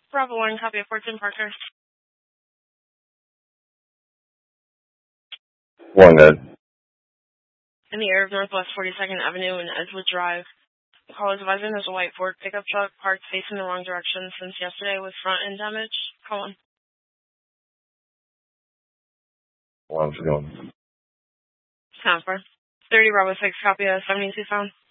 Bravo 1, copy of 14 Parker. 1 dead. In the area of Northwest 42nd Avenue and Edgewood Drive. Call is advising there's a white Ford pickup truck parked facing the wrong direction since yesterday with front end damage. Call 1. 1's going. Sound for 30 Bravo 6, copy of 72 found.